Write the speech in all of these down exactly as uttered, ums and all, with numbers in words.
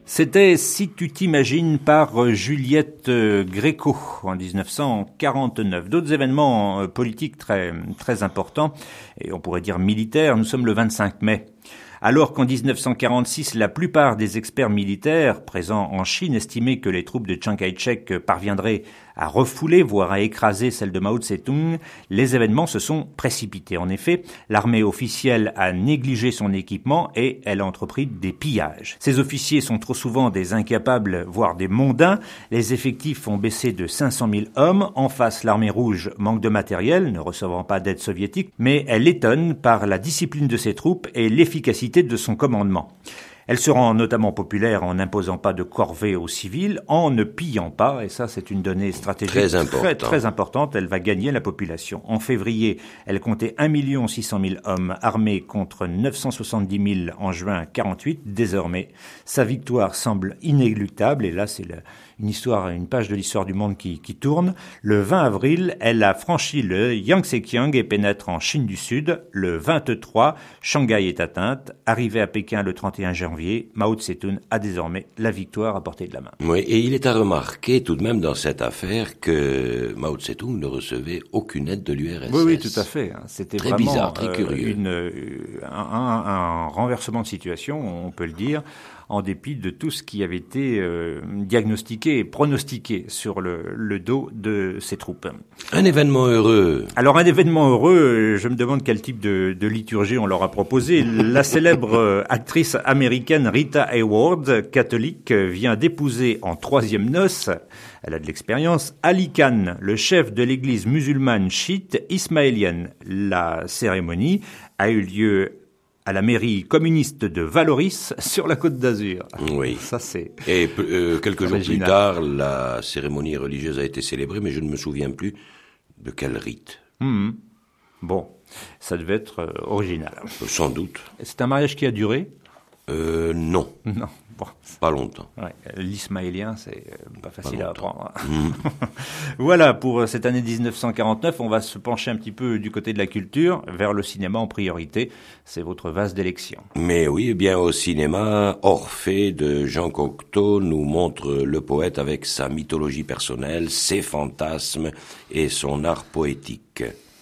C'était Si tu t'imagines par Juliette Gréco en dix-neuf cent quarante-neuf. D'autres événements politiques très, très importants, et on pourrait dire militaires, nous sommes le vingt-cinq mai. Alors qu'en dix-neuf cent quarante-six, la plupart des experts militaires présents en Chine estimaient que les troupes de Chiang Kai-shek parviendraient à refouler, voire à écraser celles de Mao Tse-tung, les événements se sont précipités. En effet, l'armée officielle a négligé son équipement et elle a entrepris des pillages. Ces officiers sont trop souvent des incapables, voire des mondains. Les effectifs ont baissé de cinq cent mille hommes. En face, l'armée rouge manque de matériel, ne recevant pas d'aide soviétique, mais elle étonne par la discipline de ses troupes et l'efficacité de son commandement. Elle se rend notamment populaire en n'imposant pas de corvée aux civils, en ne pillant pas, et ça c'est une donnée stratégique très, important. très, très importante, elle va gagner la population. En février, elle comptait un million six cent mille hommes armés contre neuf cent soixante-dix mille en juin quarante-huit. Désormais, sa victoire semble inéluctable, et là c'est le, une histoire, une page de l'histoire du monde qui, qui tourne. Le vingt avril, elle a franchi le Yangtze-Kiang et pénètre en Chine du Sud. Le vingt-trois, Shanghai est atteinte. Arrivée à Pékin le trente et un janvier, Mao Tse-tung a désormais la victoire à portée de la main. Oui, et il est à remarquer tout de même dans cette affaire que Mao Tse-tung ne recevait aucune aide de l'U R S S. Oui, oui, tout à fait. C'était très vraiment bizarre, très euh, curieux. Une, un, un, un renversement de situation, on peut le dire, en dépit de tout ce qui avait été euh, diagnostiqué et pronostiqué sur le, le dos de ces troupes. Un événement heureux. Alors un événement heureux, je me demande quel type de, de liturgie on leur a proposé. La célèbre actrice américaine Rita Hayworth, catholique, vient d'épouser en troisième noces, elle a de l'expérience, Ali Khan, le chef de l'église musulmane chiite ismaélienne. La cérémonie a eu lieu à la mairie communiste de Valoris, sur la Côte d'Azur. Oui. Ça, c'est Et euh, quelques jours original. plus tard, la cérémonie religieuse a été célébrée, mais je ne me souviens plus de quel rite. Mmh. Bon, ça devait être euh, original. Sans doute. C'est un mariage qui a duré ? Euh, non. Non. Bon. Pas longtemps. Ouais, l'ismaélien, c'est pas facile pas à apprendre. Mmh. Voilà, pour cette année dix-neuf cent quarante-neuf, on va se pencher un petit peu du côté de la culture, vers le cinéma en priorité. C'est votre vase d'élection. Mais oui, eh bien au cinéma, Orphée de Jean Cocteau nous montre le poète avec sa mythologie personnelle, ses fantasmes et son art poétique.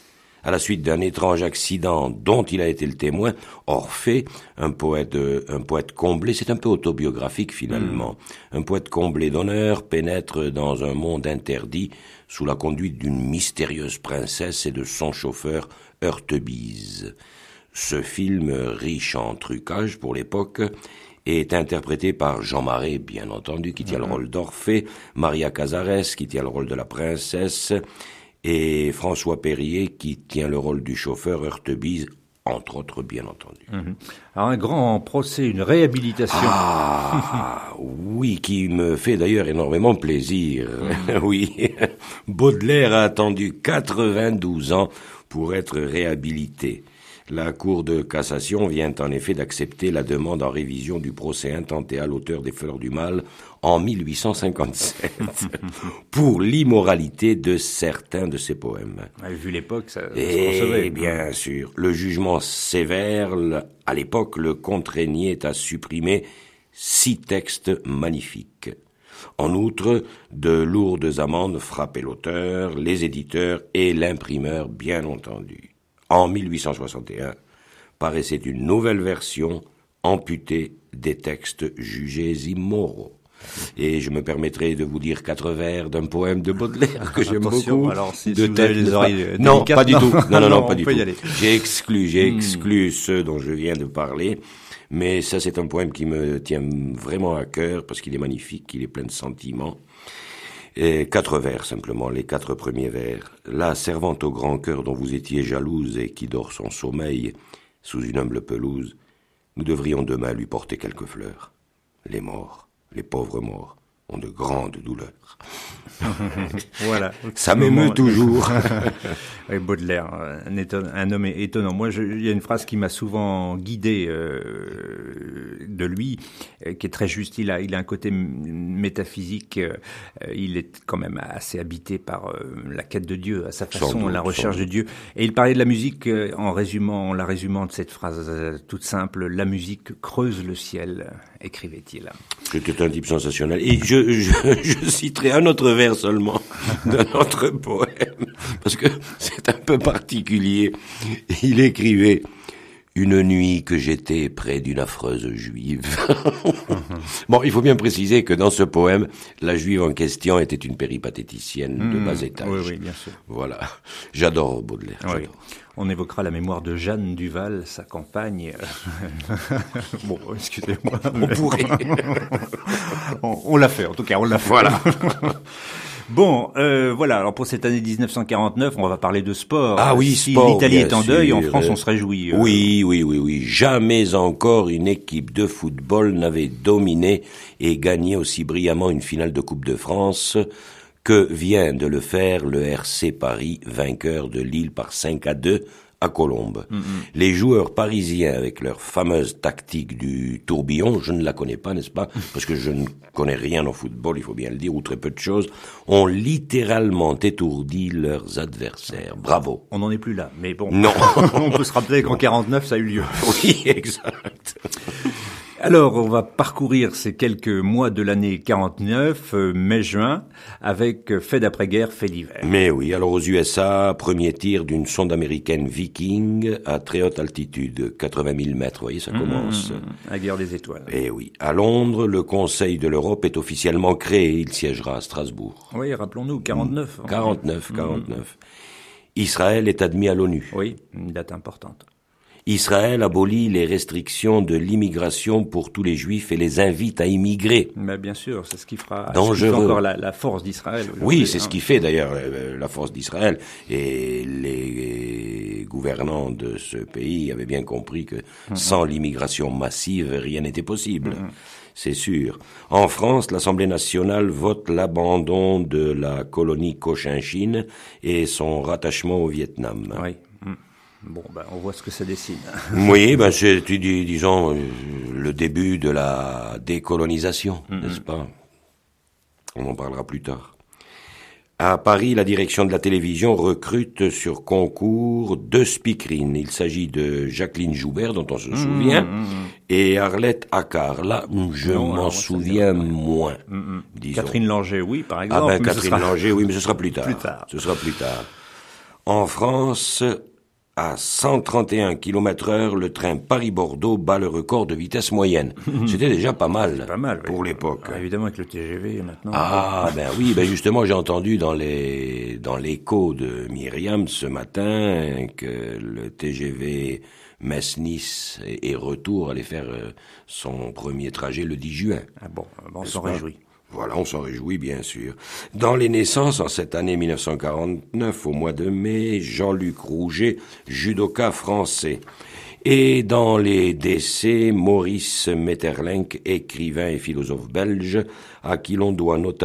À la suite d'un étrange accident dont il a été le témoin, Orphée, un poète, un poète comblé, c'est un peu autobiographique finalement, mmh. un poète comblé d'honneur pénètre dans un monde interdit sous la conduite d'une mystérieuse princesse et de son chauffeur Heurtebise. Ce film, riche en trucage pour l'époque, est interprété par Jean Marais, bien entendu, qui tient mmh. le rôle d'Orphée, Maria Cazares, qui tient le rôle de la princesse, et François Périer, qui tient le rôle du chauffeur Heurtebise, entre autres, bien entendu. Mmh. Alors, un grand procès, une réhabilitation. Ah, oui, qui me fait d'ailleurs énormément plaisir. Mmh. Oui, Baudelaire a attendu quatre-vingt-douze ans pour être réhabilité. La Cour de cassation vient en effet d'accepter la demande en révision du procès intenté à l'auteur des Fleurs du Mal en mille huit cent cinquante-sept pour l'immoralité de certains de ses poèmes. Vu l'époque, ça, ça Et se concevait. bien sûr, le jugement sévère, à l'époque, le contraignait à supprimer six textes magnifiques. En outre, de lourdes amendes frappaient l'auteur, les éditeurs et l'imprimeur, bien entendu. En mille huit cent soixante et un, paraissait une nouvelle version amputée des textes jugés immoraux. Et je me permettrai de vous dire quatre vers d'un poème de Baudelaire que j'aime Attention, beaucoup. alors si, de si vous tête, avez les oreilles non, délicates, pas du non. tout. Non, non, non, non pas du peut tout. y aller. J'ai exclu, j'ai hmm. exclu ceux dont je viens de parler. Mais ça, c'est un poème qui me tient vraiment à cœur parce qu'il est magnifique, il est plein de sentiments. Et quatre vers, simplement, les quatre premiers vers. Là, servant au grand cœur dont vous étiez jalouse et qui dort son sommeil sous une humble pelouse, nous devrions demain lui porter quelques fleurs. Les morts, les pauvres morts, ont de grandes douleurs. Voilà. Ça m'émeut toujours. Oui, Baudelaire, un, éton- un homme étonnant. Moi, je, il y a une phrase qui m'a souvent guidé euh, de lui, euh, qui est très juste. Il a, il a un côté métaphysique. Euh, il est quand même assez habité par euh, la quête de Dieu, à sa façon, doute, la recherche de Dieu. Et il parlait de la musique euh, en résumant, en la résumant de cette phrase euh, toute simple. La musique creuse le ciel, écrivait-il. C'était un type sensationnel. Et je, je, je citerai un autre vers seulement d'un autre poème, parce que c'est un peu particulier. Il écrivait « Une nuit que j'étais près d'une affreuse juive ». Bon, il faut bien préciser que dans ce poème, la juive en question était une péripatéticienne mmh, de bas étage. Oui, oui, bien sûr. Voilà. J'adore Baudelaire. Oui. J'adore. On évoquera la mémoire de Jeanne Duval, sa compagne. Bon, excusez-moi. On pourrait. on, on l'a fait, en tout cas, on l'a fait. Voilà. Bon, euh, voilà. Alors pour cette année dix-neuf cent quarante-neuf, on va parler de sport. Ah oui, si sport. l'Italie est en sûr. deuil, en France, on se réjouit. Euh... Oui, oui, oui, oui. Jamais encore une équipe de football n'avait dominé et gagné aussi brillamment une finale de Coupe de France que vient de le faire le R C Paris, vainqueur de Lille par cinq à deux à Colombes. Mm-hmm. Les joueurs parisiens, avec leur fameuse tactique du tourbillon, je ne la connais pas, n'est-ce pas, parce que je ne connais rien au football, il faut bien le dire, ou très peu de choses, ont littéralement étourdi leurs adversaires. Bravo. On n'en est plus là, mais bon. Non. On peut se rappeler qu'en quarante-neuf, ça a eu lieu. Oui, exact. Alors, on va parcourir ces quelques mois de l'année quarante-neuf, euh, mai-juin, avec euh, fait d'après-guerre, fait d'hiver. Mais oui, alors aux U S A, premier tir d'une sonde américaine Viking à très haute altitude, quatre-vingt mille mètres, vous voyez, ça commence. Mmh, la guerre des étoiles. Et oui, à Londres, le Conseil de l'Europe est officiellement créé, il siégera à Strasbourg. Oui, rappelons-nous, quarante-neuf. Mmh, quarante-neuf, quarante-neuf. Mmh. Israël est admis à l'ONU. Oui, une date importante. Israël abolit les restrictions de l'immigration pour tous les juifs et les invite à immigrer. Mais bien sûr, c'est ce qui fera dangereux. Ce qui fait encore la, la force d'Israël. Oui, c'est hein. ce qui fait d'ailleurs la force d'Israël. Et les gouvernants de ce pays avaient bien compris que mmh. sans l'immigration massive, rien n'était possible. Mmh. C'est sûr. En France, l'Assemblée nationale vote l'abandon de la colonie Cochinchine et son rattachement au Vietnam. Oui. Mmh. Bon, ben, on voit ce que ça dessine. Oui, ben, c'est, disons, euh, le début de la décolonisation, mm-hmm. n'est-ce pas? On en parlera plus tard. À Paris, la direction de la télévision recrute sur concours deux speakerines. Il s'agit de Jacqueline Joubert, dont on se mm-hmm. souvient, et Arlette Accart. Là, je non, m'en souviens moins. Mm-hmm. Disons. Catherine Langer, oui, par exemple. Ah ben, Catherine sera... Langer, oui, mais ce sera plus tard. plus tard. Ce sera plus tard. En France, à cent trente et un kilomètres heure, le train Paris-Bordeaux bat le record de vitesse moyenne. C'était déjà pas mal, pas mal pour oui. l'époque. Ah, évidemment avec le T G V maintenant. Ah ben oui, ben justement j'ai entendu dans les dans l'écho de Myriam ce matin que le T G V Metz-Nice et retour allait faire son premier trajet le dix juin. Ah bon, bon on s'en réjouit. Voilà, on s'en réjouit, bien sûr. Dans les naissances, en cette année mille neuf cent quarante-neuf, au mois de mai, Jean-Luc Rouget, judoka français. Et dans les décès, Maurice Maeterlinck, écrivain et philosophe belge, à qui l'on doit notamment